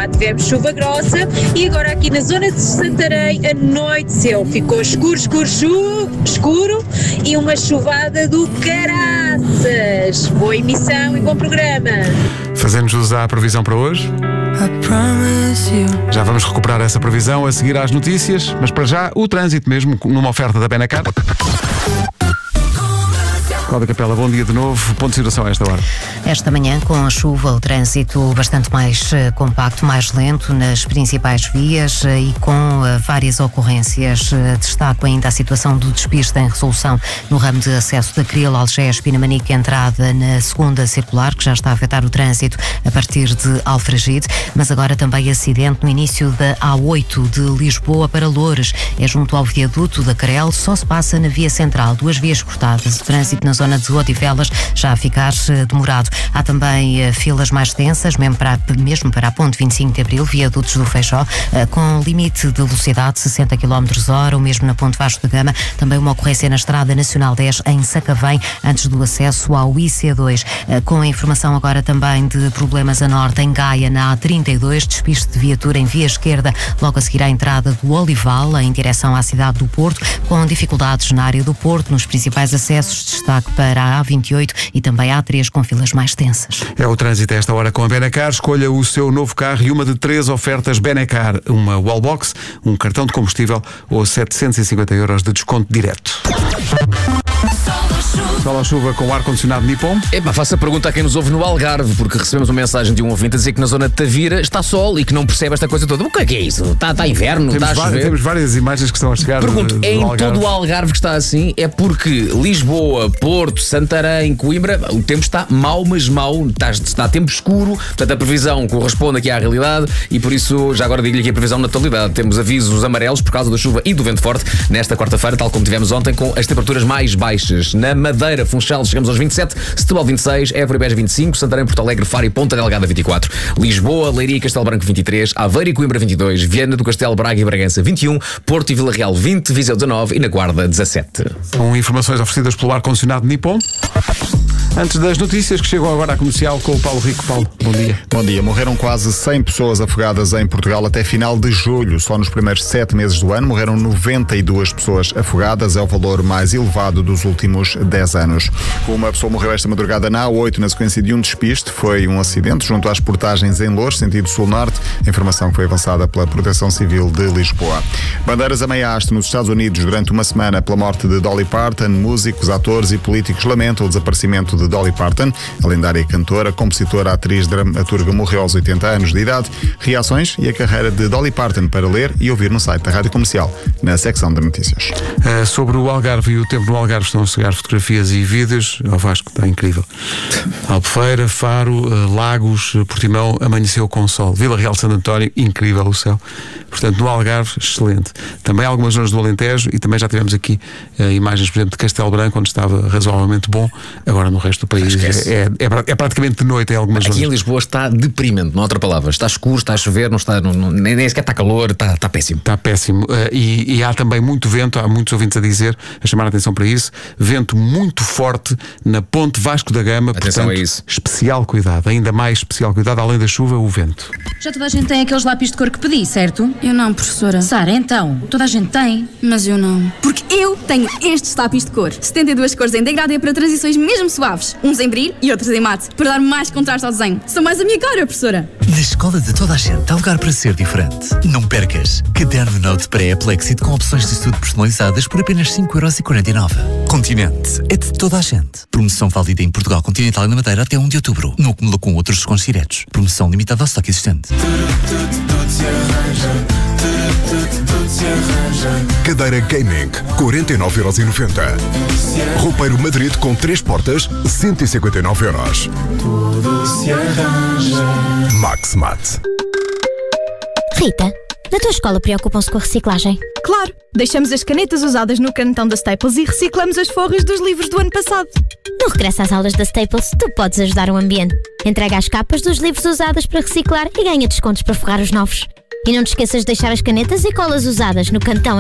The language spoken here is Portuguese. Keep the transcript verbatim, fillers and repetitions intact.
cidade tivemos chuva grossa e agora aqui na zona de Santarém anoiteceu, ficou escuro, escuro, chu- escuro e uma chuvada do caraças. Boa emissão e bom programa. Fazemos jus à previsão para hoje. Já vamos recuperar essa previsão a seguir às notícias, mas para já o trânsito mesmo, numa oferta da Benacar. Cláudia Capela, bom dia de novo. Ponto de situação a esta hora. Esta manhã, com a chuva, o trânsito bastante mais uh, compacto, mais lento nas principais vias uh, e com uh, várias ocorrências. Uh, destaco ainda a situação do despiste em resolução no ramo de acesso da Cril, Algés, Pinamanique, entrada na segunda circular, que já está a afetar o trânsito a partir de Alfragide, mas agora também acidente no início da A oito de Lisboa para Loures. É junto ao viaduto da Crel, só se passa na via central, duas vias cortadas. O trânsito na zona de Odivelas já a ficar uh, demorado. Há também uh, filas mais tensas, mesmo para, mesmo para a ponte vinte e cinco de Abril, viadutos do Feijó, uh, com limite de velocidade sessenta quilómetros hora, ou mesmo na ponte Vasco da Gama. Também uma ocorrência na Estrada Nacional dez em Sacavém, antes do acesso ao I C dois. Uh, com a informação agora também de problemas a norte em Gaia, na A trinta e dois, despiste de viatura em via esquerda, logo a seguir à entrada do Olival, em direção à cidade do Porto, com dificuldades na área do Porto, nos principais acessos. Destaque para a A vinte e oito e também a A três com filas mais tensas. É o trânsito a esta hora com a Benacar. Escolha o seu novo carro e uma de três ofertas Benacar. Uma wallbox, um cartão de combustível ou setecentos e cinquenta euros de desconto direto. Sol ou chuva com ar-condicionado Nippon? Epá, faço a pergunta a quem nos ouve no Algarve, porque recebemos uma mensagem de um ouvinte a dizer que na zona de Tavira está sol e que não percebe esta coisa toda. O que é que é isso? Está, está inverno? Temos, está a chover? temos várias imagens que estão a chegar. Pergunto, do, do é em Algarve. todo o Algarve que está assim? É porque Lisboa, Porto, Santarém, Coimbra, o tempo está mau, mas mau, está, está tempo escuro, portanto a previsão corresponde aqui à realidade e por isso, já agora digo-lhe aqui a previsão na totalidade. Temos avisos amarelos por causa da chuva e do vento forte nesta quarta-feira, tal como tivemos ontem, com as temperaturas mais baixas. Na Madeira, Funchal, chegamos aos vinte e sete, Setúbal vinte e seis, Évora e Beja vinte e cinco, Santarém, Porto Alegre, Faro e Ponta Delgada vinte e quatro, Lisboa, Leiria e Castelo Branco vinte e três, Aveiro e Coimbra vinte e dois, Viana do Castelo, Braga e Bragança vinte e um, Porto e Vila Real vinte, Viseu dezanove e na Guarda dezassete. São informações oferecidas pelo ar-condicionado Nippon. Antes das notícias que chegam agora à comercial com o Paulo Rico. Paulo, bom dia. Bom dia. Morreram quase cem pessoas afogadas em Portugal até final de julho. Só nos primeiros sete meses do ano morreram noventa e duas pessoas afogadas. É o valor mais elevado dos últimos dez anos. Uma pessoa morreu esta madrugada na A oito na sequência de um despiste. Foi um acidente junto às portagens em Loures, sentido sul-norte. A informação foi avançada pela Proteção Civil de Lisboa. Bandeiras a meia haste nos Estados Unidos durante uma semana pela morte de Dolly Parton. Músicos, atores e políticos lamentam o desaparecimento de Dolly Parton. A lendária cantora, compositora, atriz, dramaturga, morreu aos oitenta anos de idade. Reações e a carreira de Dolly Parton para ler e ouvir no site da Rádio Comercial, na secção de notícias. Uh, sobre o Algarve e o tempo no Algarve estão a chegar fotografias e vídeos. Ao Vasco, está incrível. Albufeira, Faro, uh, Lagos, Portimão, amanheceu com sol. Vila Real de Santo António, incrível o céu. Portanto, no Algarve, excelente. Também algumas zonas do Alentejo e também já tivemos aqui uh, imagens, por exemplo, de Castelo Branco, onde estava razoavelmente bom. Agora no resto do país é, é, é, é praticamente de noite em algumas Aqui zonas. em Lisboa está deprimente, não há outra palavra. Está escuro, está a chover, não está, não, não, nem, nem sequer está calor, está, está péssimo. Está péssimo. Uh, e, e há também muito vento, há muitos ouvintes a dizer, a chamar a atenção para isso. Vento muito forte na ponte Vasco da Gama. Atenção portanto, a isso. Especial cuidado, ainda mais especial cuidado, além da chuva, o vento. Já toda a gente tem aqueles lápis de cor que pedi, certo? Eu não, professora. Sara, então, toda a gente tem. Mas eu não. Porque eu tenho estes lápis de cor. setenta e duas cores em degradê para transições mesmo suaves. Uns em brilho e outros em mate, para dar mais contraste ao desenho. São mais a minha cara, professora. Na escola de toda a gente há lugar para ser diferente. Não percas. Caderno Note pré-Plexit com opções de estudo personalizadas por apenas cinco euros e quarenta e nove. Continente. É de toda a gente. Promoção válida em Portugal Continental e na Madeira até um de outubro. Não acumula com outros descontos diretos. Promoção limitada ao estoque existente. Cadeira Gaming, quarenta e nove euros e noventa. Roupeiro Madrid com três portas, cento e cinquenta e nove euros. Tudo se arranja. Maxmat. Rita, na tua escola preocupam-se com a reciclagem? Claro, deixamos as canetas usadas no canetão da Staples e reciclamos as forras dos livros do ano passado. No regresso às aulas da Staples, tu podes ajudar o ambiente. Entrega as capas dos livros usados para reciclar e ganha descontos para forrar os novos. E não te esqueças de deixar as canetas e colas usadas no cantão